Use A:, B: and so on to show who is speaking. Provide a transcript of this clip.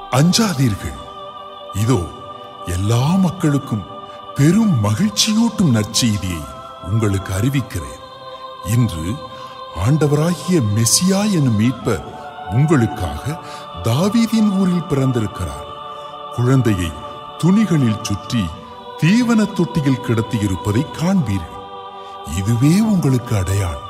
A: அஞ்சாதீர்கள், இதோ எல்லா மக்களுக்கும் பெரும் மகிழ்ச்சியூட்டும் நற்செய்தியை உங்களுக்கு அறிவிக்கிறேன். இன்று ஆண்டவராகிய மெசியா எனும் மீட்பர் உங்களுக்காக தாவீதின் ஊரில் பிறந்திருக்கிறார். குழந்தையை துணிகளில் சுற்றி தீவன தொட்டியில் கிடத்தியிருப்பதை காண்பீர்கள். இதுவே உங்களுக்கு அடையாளம்.